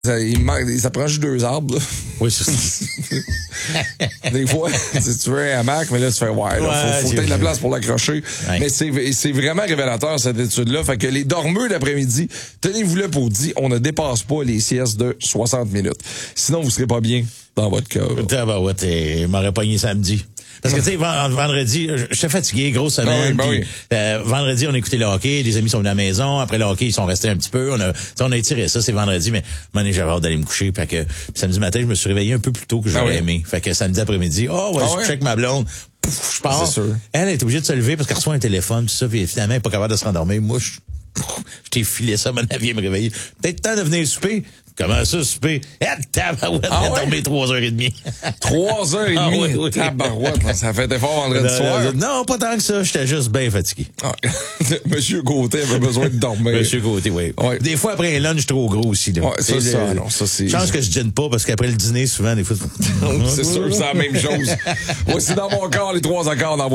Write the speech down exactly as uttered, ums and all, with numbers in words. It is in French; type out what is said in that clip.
Ça, il manque, ça prend juste deux arbres, là. Oui, c'est ça. Des fois, si tu veux un hamac, mais là, tu fais, ouais, là, Ouais, faut, faut peut-être de la place pour l'accrocher. Ouais. Mais c'est, c'est vraiment révélateur, cette étude-là. Fait que les dormeux d'après-midi, tenez-vous-le pour dit, on ne dépasse pas les siestes de soixante minutes. Sinon, vous serez pas bien dans votre cœur. Tabarouette, il m'aurait pogné samedi. Parce que, tu sais, vendredi, j'étais fatigué, grosse semaine. Ben oui, ben puis, euh, vendredi, on a écouté le hockey, les amis sont venus à la maison. Après le hockey, ils sont restés un petit peu. On a, on a étiré ça, c'est vendredi, mais moi, j'avais hâte d'aller me coucher. Fait que, samedi matin, je me suis réveillé un peu plus tôt que j'aurais ah oui. aimé. Fait que samedi après-midi, oh, ouais, ah je ouais? check ma blonde. Pouf, je pars. C'est sûr. Elle est obligée de se lever parce qu'elle reçoit un téléphone, tout ça, puis finalement, elle est pas capable de se rendormir. Moi, je, je t'ai filé ça, mon avis, me réveiller. Peut-être temps de venir souper. Comment ça, souper? Eh, tabarouette, ah elle ouais? est tombée trois heures et demie. Trois heures et demie. Ah oui, oui. Tabarouette, ça fait effort vendredi Non, soir. non, pas tant que ça. J'étais juste bien fatigué. Ah, Monsieur Gauthier avait besoin de dormir. Monsieur Gauthier, oui. Ouais. Des fois, après un lunch trop gros aussi. Là. Ouais, ça, c'est ça, le- non, ça, c'est- Je pense que je dîne pas parce qu'après le dîner, souvent, des fois... C'est sûr que c'est la même chose. Voici dans mon corps les trois accords dans